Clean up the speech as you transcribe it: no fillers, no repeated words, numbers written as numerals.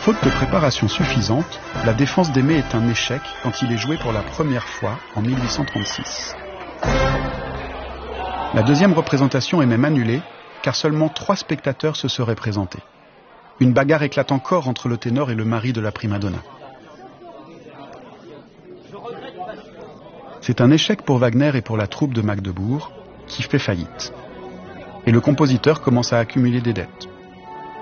Faute de préparation suffisante, la défense d'Aimé est un échec quand il est joué pour la première fois en 1836. La deuxième représentation est même annulée, car seulement 3 spectateurs se seraient présentés. Une bagarre éclate encore entre le ténor et le mari de la prima donna. C'est un échec pour Wagner et pour la troupe de Magdebourg, qui fait faillite. Et le compositeur commence à accumuler des dettes.